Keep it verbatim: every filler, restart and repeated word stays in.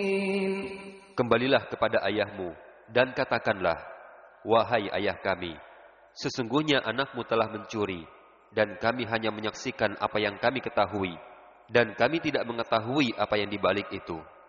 Kembalilah kepada ayahmu dan katakanlah, wahai ayah kami, sesungguhnya anakmu telah mencuri, dan kami hanya menyaksikan apa yang kami ketahui, dan kami tidak mengetahui apa yang di balik itu.